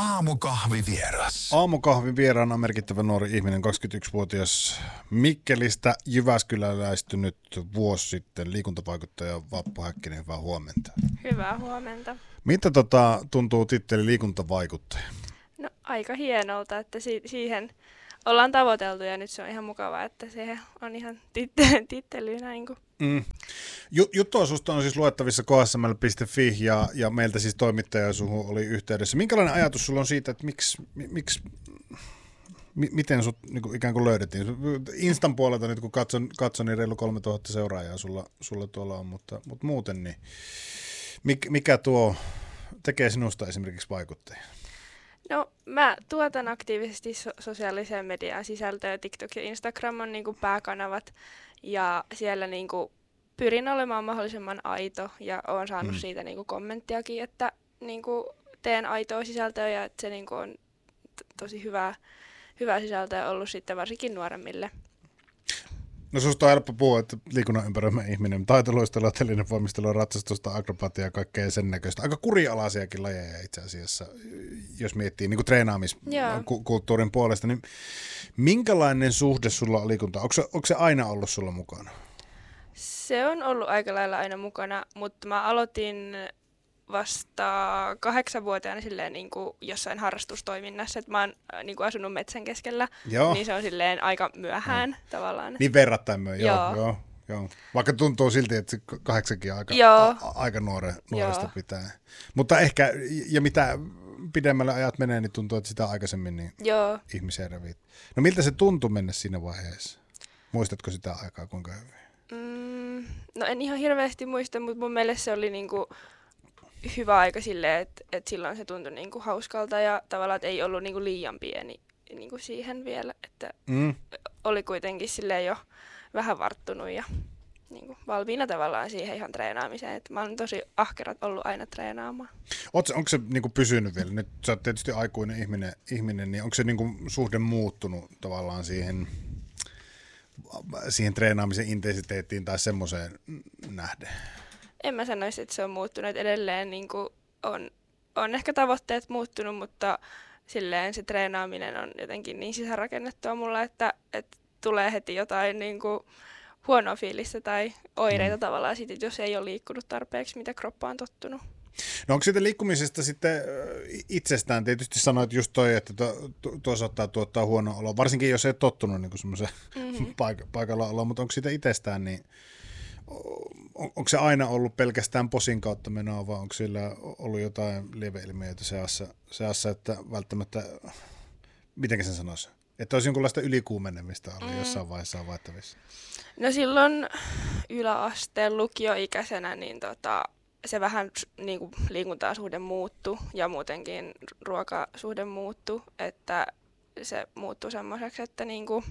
Aamukahvivieras. Aamukahvin vieraana merkittävä nuori ihminen, 21-vuotias Mikkelistä, jyväskyläläistynyt vuosi sitten, liikuntavaikuttaja Vappu Häkkinen, hyvää huomenta. Hyvää huomenta. Mitä tuntuu titteli liikuntavaikuttaja? No aika hienolta, että siihen ollaan tavoiteltu ja nyt se on ihan mukavaa, että se on ihan tittely näin kuin. Juttua susta on siis luettavissa ksml.fi ja meiltä siis toimittaja suhun oli yhteydessä. Minkälainen ajatus sulla on siitä, että miten sut niin ikään kuin löydettiin? Instan puolelta nyt kun katson niin reilu 3000 seuraajaa sulla tuolla on, mutta muuten niin mikä tuo tekee sinusta esimerkiksi vaikuttajan? No mä tuotan aktiivisesti sosiaaliseen mediaan sisältöä. TikTok ja Instagram on niin kuin pääkanavat ja siellä niin kuin pyrin olemaan mahdollisimman aito ja olen saanut siitä niin kuin kommenttiakin, että niin kuin teen aitoa sisältöä ja että se niin kuin on tosi hyvää sisältöä ollut sitten varsinkin nuoremmille. No susta on helppo puhua, että liikunnan ympäröimä ihminen, taitoluistelua, telinevoimistelua, ratsastusta, akrobatiaa ja kaikkea sen näköistä. Aika kurialaisiakin lajeja itse asiassa, jos miettii niin kuin treenaamiskulttuurin puolesta. Niin minkälainen suhde sulla on liikuntaan? Onko se aina ollut sulla mukana? Se on ollut aika lailla aina mukana, mutta mä aloitin vasta 8-vuotiaana silleen niin kuin jossain harrastustoiminnassa, että mä oon niin kuin asunut metsän keskellä, niin se on silleen aika myöhään tavallaan. Niin verrattain myöhään, joo. Vaikka tuntuu silti, että 8kin on aika nuoresta pitää. Mutta ehkä, ja mitä pidemmälle ajat menee, niin tuntuu, että sitä aikaisemmin niin ihmisiä revit. No miltä se tuntui mennä siinä vaiheessa? Muistatko sitä aikaa kuinka hyvin? No en ihan hirveästi muista, mutta mun mielestä se oli niinku hyvä aika silleen, että silloin se tuntui niinku hauskalta ja tavallaan, että ei ollut niinku liian pieni niinku siihen vielä, että oli kuitenkin silleen jo vähän varttunut ja niinku valmiina siihen ihan treenaamiseen. Et mä olen tosi ahkerat ollut aina treenaamaan. Onko se niinku pysynyt vielä? Nyt sä oot tietysti aikuinen ihminen, niin onko se niinku suhde muuttunut tavallaan siihen treenaamisen intensiteettiin tai semmoiseen nähden? En mä sanoisi, että se on muuttunut. Edelleen niin kuin on ehkä tavoitteet muuttunut, mutta silleen se treenaaminen on jotenkin niin sisäänrakennettua mulla, että tulee heti jotain niin kuin huonoa fiilistä tai oireita tavallaan siitä, jos ei ole liikkunut tarpeeksi, mitä kroppa on tottunut. No onko siitä liikkumisesta sitten itsestään? Tietysti sanoit just toi, että tuo saattaa tuottaa huono olo, varsinkin jos ei tottunut niin semmoisen paikalla oloa, mutta onko siitä itsestään, niin onko se aina ollut pelkästään posin kautta menoa, vai onko sillä ollut jotain lieveilmiöitä seassa, että välttämättä, mitenkä sen sanoisi, että olisi jonkunlaista ylikuumenemista ollut jossain vaiheessa havaittavissa? No silloin yläasteen lukioikäisenä, niin se vähän niin kuin liikuntasuhde muuttui ja muutenkin ruokasuhde muuttui, että se muuttui semmoiseksi, että niin kuin,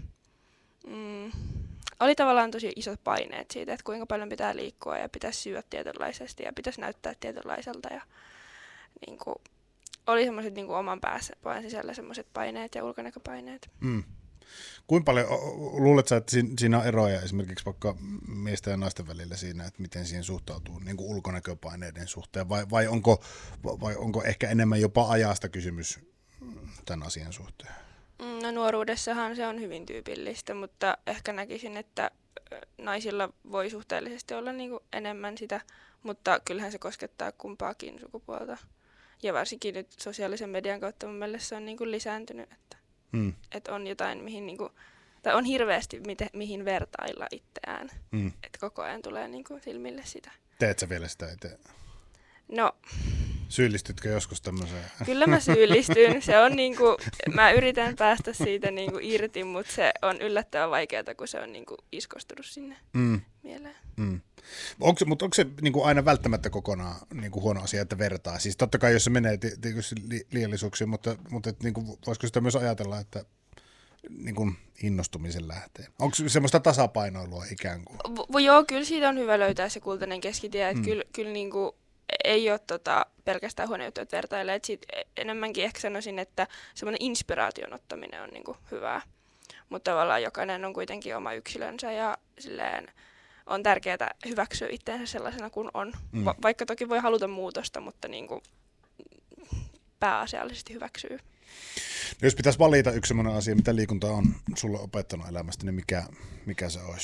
oli tavallaan tosi isot paineet siitä, että kuinka paljon pitää liikkua ja pitäisi syödä tietynlaisesti ja pitäisi näyttää tietynlaiselta ja niin kuin, oli semmoiset niin kuin oman pään sisällä semmoiset paineet ja ulkonäköpaineet. Kuinka paljon luulet sä, että siinä on eroja esimerkiksi vaikka miesten ja naisten välillä siinä, että miten siihen suhtautuu niin kuin ulkonäköpaineiden suhteen, vai onko ehkä enemmän jopa ajasta kysymys tämän asian suhteen? No nuoruudessahan se on hyvin tyypillistä, mutta ehkä näkisin, että naisilla voi suhteellisesti olla niin kuin enemmän sitä, mutta kyllähän se koskettaa kumpaakin sukupuolta. Ja varsinkin nyt sosiaalisen median kautta mun mielestä se on niin kuin lisääntynyt, että on jotain, mihin niin kuin, tai on hirveästi mihin vertailla itseään, että koko ajan tulee niin kuin silmille sitä. Teet sä vielä sitä eteen? No. Syyllistytkö joskus tämmöiseen? Kyllä mä syyllistyn. Se on niinku, mä yritän päästä siitä niinku irti, mutta se on yllättävän vaikeaa, kun se on niinku iskostunut sinne mieleen. Mutta onko se niinku aina välttämättä kokonaan niinku huono asia, että vertaa? Siis totta kai, jos se menee tietysti liiallisuuksiin, mutta niinku, voisiko sitä myös ajatella, että niinku innostumisen lähtee? Onko semmoista tasapainoilua ikään kuin? Joo, kyllä siitä on hyvä löytää se kultainen keskitie, että kyllä niinku ei ole pelkästään huono juttu, että vertailee. Et enemmänkin ehkä sanoisin, että semmoinen inspiraation ottaminen on niinku hyvää. Mutta tavallaan jokainen on kuitenkin oma yksilönsä ja silleen on tärkeää hyväksyä itseensä sellaisena kuin on. Vaikka toki voi haluta muutosta, mutta niinku, pääasiallisesti hyväksyy. Jos pitäisi valita yksi sellainen asia, mitä liikunta on sulle opettanut elämästä, niin mikä se olisi?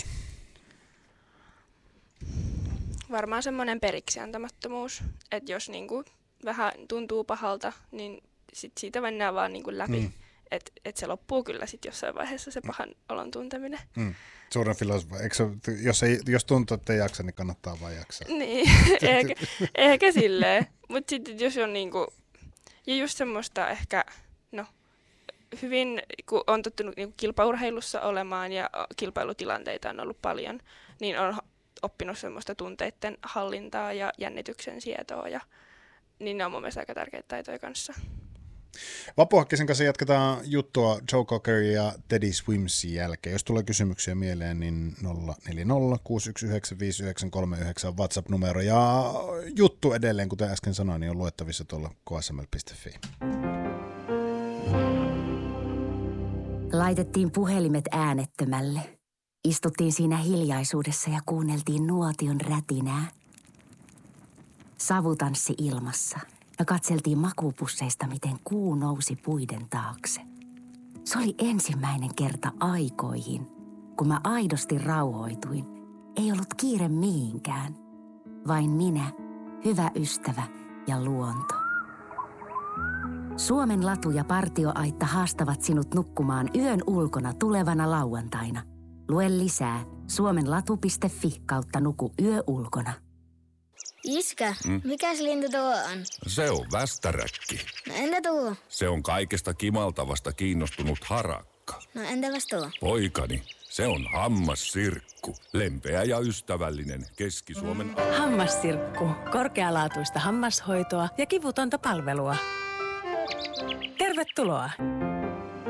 Varmaan semmoinen periksiantamattomuus, että jos niinku vähän tuntuu pahalta, niin sit siitä mennään vaan niinku läpi. Että se loppuu kyllä sit jossain vaiheessa se pahan olon tunteminen. Suuren filosofia. Jos tuntuu, että ei jaksa, niin kannattaa vaan jaksaa. Niin, ehkä silleen. Mutta sitten jos on niinku, ja just semmoista ehkä, hyvin, kun on tottunut niinku kilpaurheilussa olemaan ja kilpailutilanteita on ollut paljon, niin on oppinut semmoista tunteiden hallintaa ja jännityksen sietoa. Niin ne on mun mielestä aika tärkeitä taitoja kanssa. Vappu Häkkisen kanssa jatketaan juttua Joe Cocker ja Teddy Swimsin jälkeen. Jos tulee kysymyksiä mieleen, niin 040 619 5939 on WhatsApp-numero. Ja juttu edelleen, kuten äsken sanoin, niin on luettavissa tuolla ksml.fi. Laitettiin puhelimet äänettömälle. Istuttiin siinä hiljaisuudessa ja kuunneltiin nuotion rätinää. Savu tanssi ilmassa ja katseltiin makuupusseista, miten kuu nousi puiden taakse. Se oli ensimmäinen kerta aikoihin, kun mä aidosti rauhoituin. Ei ollut kiire mihinkään. Vain minä, hyvä ystävä ja luonto. Suomen latu ja partioaitta haastavat sinut nukkumaan yön ulkona tulevana lauantaina. Lue lisää suomenlatu.fi/, nuku yö ulkona. Iskä, mikäs lintu tuo on? Se on västäräkki. No entä tuo? Se on kaikesta kimaltavasta kiinnostunut harakka. No entäpäs tuo? Poikani, se on hammassirkku. Lempeä ja ystävällinen Keski-Suomen... Hammassirkku. Korkealaatuista hammashoitoa ja kivutonta palvelua. Tervetuloa!